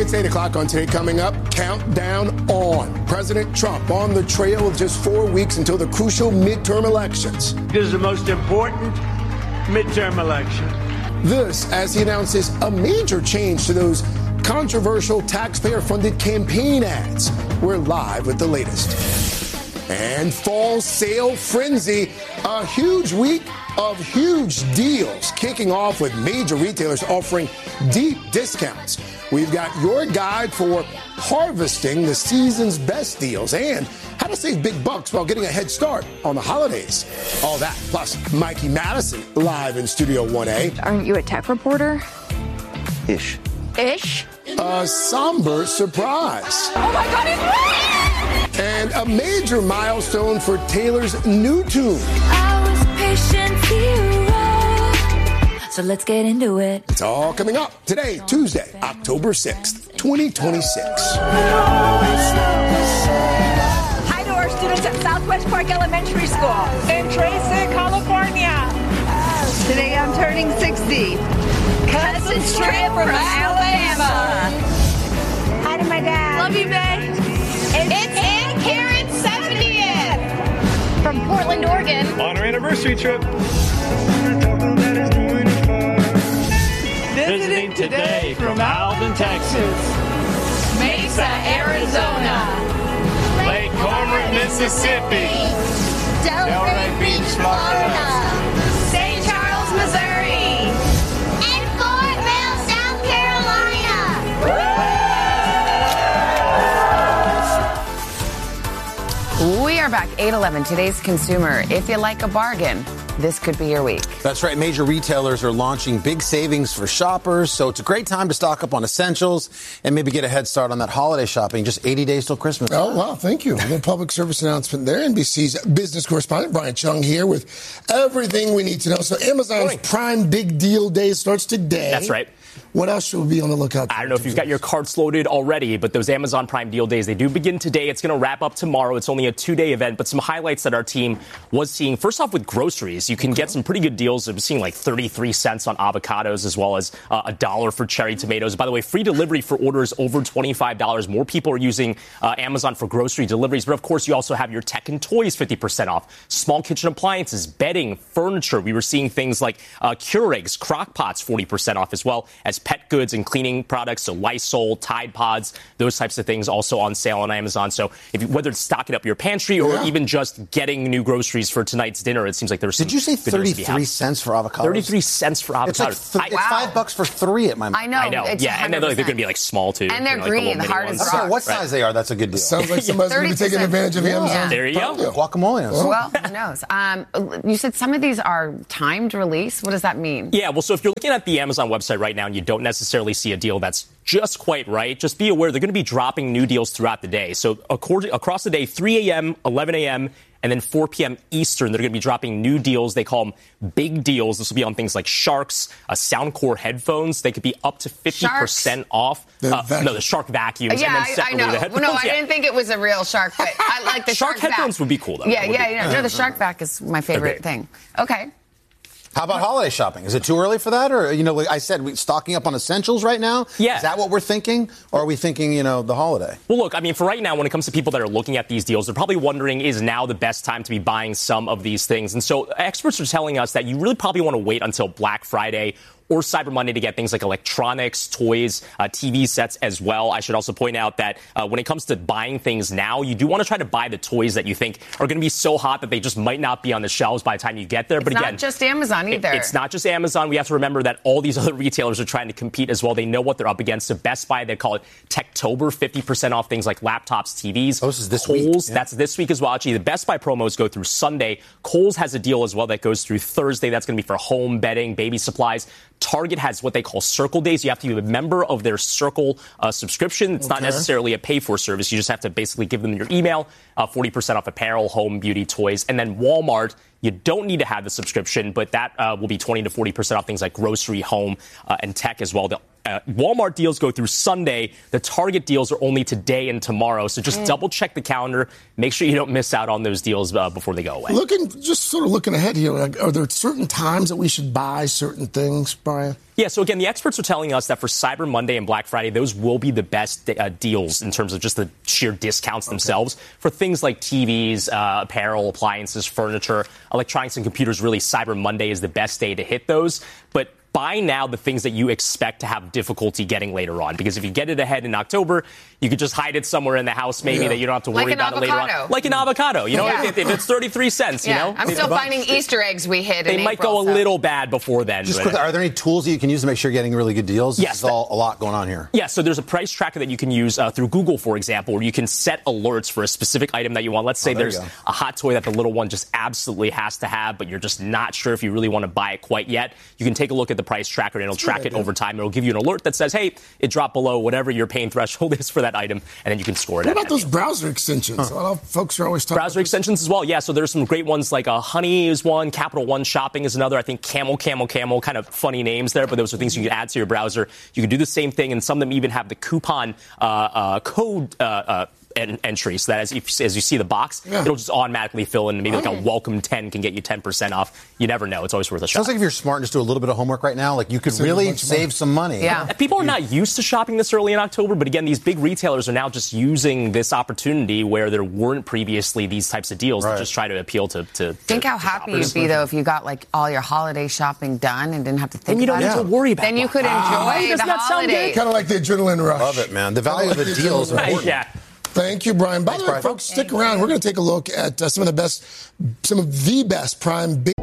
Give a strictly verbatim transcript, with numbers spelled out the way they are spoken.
It's eight o'clock on Today. Coming up, countdown on. President Trump on the trail of just four weeks until the crucial midterm elections. This is the most important midterm election. This as he announces a major change to those controversial taxpayer-funded campaign ads. We're live with the latest. And fall sale frenzy. A huge week of huge deals kicking off with major retailers offering deep discounts. We've got your guide for harvesting the season's best deals and how to save big bucks while getting a head start on the holidays. All that, plus Mikey Madison live in Studio one A. Aren't you a tech reporter? Ish. Ish? A somber surprise. Oh my God, it's ready! And a major milestone for Taylor's new tune. I was patient zero, so let's get into it. It's all coming up today, Tuesday, October sixth, twenty twenty-six. Hi to our students at Southwest Park Elementary School in Tracy, California. Today I'm turning sixty. Cousin Strip from Alabama. Hi to my dad. Love you, babe. It's Aunt Karen's seventieth from Portland, Oregon. On our anniversary trip. Visiting today from Alvin, Texas. Mesa, Arizona. Lake Cormorant, Mississippi. Delray Beach, Florida. Saint Charles, Missouri. And Fort Mill, South Carolina. We are back, eight eleven, today's consumer. If you like a bargain, this could be your week. That's right. Major retailers are launching big savings for shoppers, so it's a great time to stock up on essentials and maybe get a head start on that holiday shopping. Just eighty days till Christmas. Oh, wow. Thank you. A little public service announcement there. N B C's business correspondent Brian Chung here with everything we need to know. So Amazon's Morning. Prime Big Deal Day starts today. That's right. What else should we be on the lookout for? I don't know if you've got your carts loaded already, but those Amazon Prime Deal Days, they do begin today. It's going to wrap up tomorrow. It's only a two-day event, but some highlights that our team was seeing. First off, with groceries, you can get some pretty good deals. I'm seeing like thirty-three cents on avocados as well as uh, a dollar for cherry tomatoes. By the way, free delivery for orders over twenty-five dollars. More people are using uh, Amazon for grocery deliveries. But, of course, you also have your tech and toys fifty percent off. Small kitchen appliances, bedding, furniture. We were seeing things like uh, Keurigs, crock pots, forty percent off, as well as pet goods and cleaning products, so Lysol, Tide Pods, those types of things also on sale on Amazon. So if you, whether it's stocking up your pantry or yeah. even just getting new groceries for tonight's dinner, it seems like there's some. Did you say thirty-three cents for avocados? thirty-three cents for avocados. It's, like th- it's wow. five bucks for three at my I know. I know. Yeah, and then like, they're going to be like small too. And they're you know, green, like the hard as ones. rock. What size right. they are, that's a good deal. Sounds like somebody's going to be taking advantage of Amazon. Yeah. There you go. Yeah. Guacamole. Well, who knows? Um, you said some of these are timed release. What does that mean? Yeah, well, so if you're looking at the Amazon website right now and you don't necessarily see a deal that's just quite right, just be aware they're going to be dropping new deals throughout the day. So according, across the day, three a.m., eleven a.m., and then four p.m. Eastern, they're going to be dropping new deals. They call them big deals. This will be on things like Sharks, uh, Soundcore headphones. They could be up to fifty percent Sharks? off. Uh, no, the Shark vacuums. Yeah, and then I, I know. The headphones. No, I yeah. didn't think it was a real shark, but I like the Shark, shark headphones vac. would be cool, though. Yeah, yeah, be, yeah. No, the Shark vac is my favorite okay. thing. Okay. How about holiday shopping? Is it too early for that? Or, you know, like I said, we stocking up on essentials right now? Yeah. Is that what we're thinking? Or are we thinking, you know, the holiday? Well, look, I mean, for right now, when it comes to people that are looking at these deals, they're probably wondering, is now the best time to be buying some of these things? And so experts are telling us that you really probably want to wait until Black Friday or Cyber Monday to get things like electronics, toys, uh, T V sets as well. I should also point out that uh, when it comes to buying things now, you do want to try to buy the toys that you think are going to be so hot that they just might not be on the shelves by the time you get there. It's but again, not just Amazon either. It, it's not just Amazon. We have to remember that all these other retailers are trying to compete as well. They know what they're up against. So Best Buy, they call it Techtober, fifty percent off things like laptops, T Vs. Oh, this is this Kohl's, week. Yeah. That's this week as well. Actually, the Best Buy promos go through Sunday. Kohl's has a deal as well that goes through Thursday. That's going to be for home, bedding, baby supplies. Target has what they call Circle Days. You have to be a member of their Circle uh, subscription. It's okay. not necessarily a pay-for service. You just have to basically give them your email, uh, forty percent off apparel, home, beauty, toys. And then Walmart, you don't need to have the subscription, but that uh, will be twenty to forty percent off things like grocery, home, uh, and tech as well. The uh, Walmart deals go through Sunday. The Target deals are only today and tomorrow. So just Mm. double check the calendar. Make sure you don't miss out on those deals uh, before they go away. Looking, just sort of looking ahead here, like, are there certain times that we should buy certain things, Brian? Yeah, so again, the experts are telling us that for Cyber Monday and Black Friday, those will be the best uh, deals in terms of just the sheer discounts okay. themselves. For things like T Vs, uh, apparel, appliances, furniture, electronics, and computers, really Cyber Monday is the best day to hit those. But buy now the things that you expect to have difficulty getting later on. Because if you get it ahead in October, you could just hide it somewhere in the house, maybe, yeah. that you don't have to worry like about avocado. it later on. Like an avocado. You know, yeah. if, if it's thirty-three cents, yeah. you know? I'm still finding Easter eggs we hid They in might April, go a so. little bad before then. Just but, quickly, are there any tools that you can use to make sure you're getting really good deals? Yes. There's all, a lot going on here. Yeah, so there's a price tracker that you can use uh, through Google, for example, where you can set alerts for a specific item that you want. Let's say oh, there there's a hot toy that the little one just absolutely has to have, but you're just not sure if you really want to buy it quite yet. You can take a look at the price tracker, and it'll track it over time. It'll give you an alert that says, hey, it dropped below whatever your pain threshold is for that item, and then you can score it. What about those browser extensions? Huh. A lot of folks are always talking browser about extensions as well. Yeah, so there's some great ones like uh, Honey is one, Capital One Shopping is another. I think Camel, Camel, Camel, kind of funny names there, but those are things you can add to your browser. You can do the same thing, and some of them even have the coupon uh, uh, code uh, uh, en- entry, so that as you, as you see the box, yeah. it'll just automatically fill in. Maybe like a welcome ten can get you ten percent off. You never know. It's always worth a shot. Sounds like if you're smart and just do a little bit of homework right now, like you could save really save some money. Yeah. People are not used to shopping this early in October, but again, these big retailers are now just using this opportunity where there weren't previously these types of deals right. to just try to appeal to. to think to, how to happy shoppers. you'd be though if you got like all your holiday shopping done and didn't have to think. And you don't about need it. to worry about. Then you could enjoy ah, the holidays. Kind of like the adrenaline rush. Love it, man. The value of the deal is important. Yeah. Thank you, Brian. By Thanks, the way, Brian. folks, stick around. We're going to take a look at uh, some of the best, some of the best Prime.